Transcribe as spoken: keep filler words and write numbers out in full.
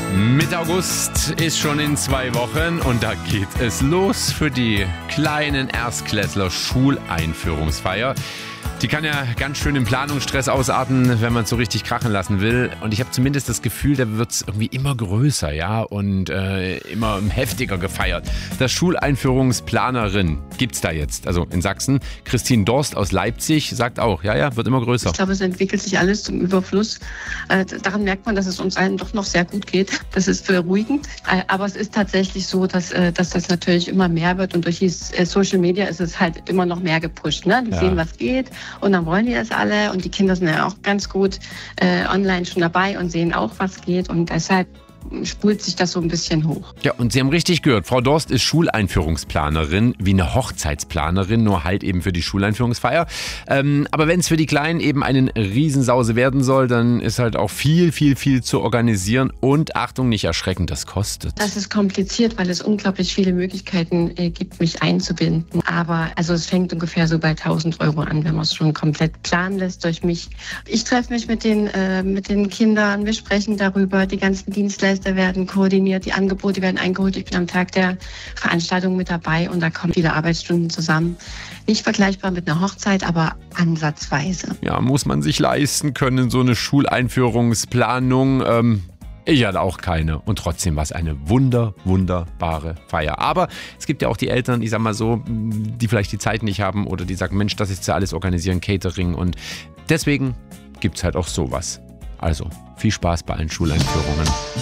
Mitte August ist schon in zwei Wochen und da geht es los für die kleinen Erstklässler Schuleinführungsfeier. Die kann ja ganz schön im Planungsstress ausarten, wenn man es so richtig krachen lassen will. Und ich habe zumindest das Gefühl, da wird es irgendwie immer größer, ja, und äh, immer heftiger gefeiert. Das Schuleinführungsplanerin gibt's da jetzt, also in Sachsen. Christine Dorst aus Leipzig sagt auch, ja, ja, wird immer größer. Ich glaube, es entwickelt sich alles zum Überfluss. Äh, daran merkt man, dass es uns allen doch noch sehr gut geht. Das ist beruhigend. Äh, aber es ist tatsächlich so, dass, äh, dass das natürlich immer mehr wird. Und durch die äh, Social Media ist es halt immer noch mehr gepusht. Ne? Die Ja. sehen, was geht. Und dann wollen die das alle. Und die Kinder sind ja auch ganz gut äh, online schon dabei und sehen auch, was geht. Und deshalb spult sich das so ein bisschen hoch. Ja, und Sie haben richtig gehört, Frau Dorst ist Schuleinführungsplanerin, wie eine Hochzeitsplanerin, nur halt eben für die Schuleinführungsfeier. Ähm, aber wenn es für die Kleinen eben eine Riesensause werden soll, dann ist halt auch viel, viel, viel zu organisieren. Und Achtung, nicht erschrecken, das kostet. Das ist kompliziert, weil es unglaublich viele Möglichkeiten äh, gibt, mich einzubinden. Aber also es fängt ungefähr so bei tausend Euro an, wenn man es schon komplett planen lässt durch mich. Ich treffe mich mit den, äh, mit den Kindern, wir sprechen darüber, die ganzen Dienstleister werden koordiniert, die Angebote werden eingeholt. Ich bin am Tag der Veranstaltung mit dabei und da kommen viele Arbeitsstunden zusammen. Nicht vergleichbar mit einer Hochzeit, aber ansatzweise. Ja, muss man sich leisten können, so eine Schuleinführungsplanung. Ähm Ich hatte auch keine und trotzdem war es eine wunder, wunderbare Feier. Aber es gibt ja auch die Eltern, ich sag mal so, die vielleicht die Zeit nicht haben oder die sagen, Mensch, das ist ja alles organisieren, Catering und deswegen gibt es halt auch sowas. Also viel Spaß bei allen Schuleinführungen.